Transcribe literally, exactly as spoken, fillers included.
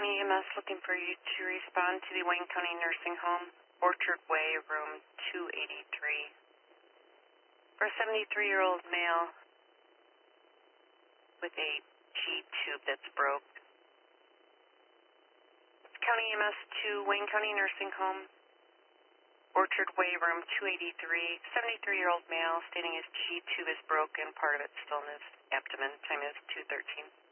County E M S looking for you to respond to the Wayne County Nursing Home, Orchard Way, room two eighty-three. For a seventy-three-year-old male with a G-tube that's broke. County E M S to Wayne County Nursing Home, Orchard Way, room two eighty-three. seventy-three-year-old male stating his G-tube is broken, part of it's still in his abdomen. Time is two thirteen.